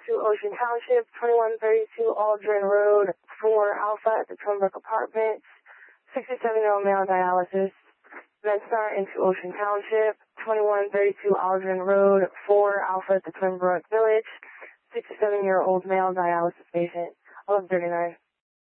to Ocean Township, 2132 Aldrin Road, 4 Alpha at the Twinbrook Apartments, 67-year-old male dialysis. MedStar into Ocean Township, 2132 Aldrin Road, 4 Alpha at the Twinbrook Village, 67-year-old male dialysis patient, 1139.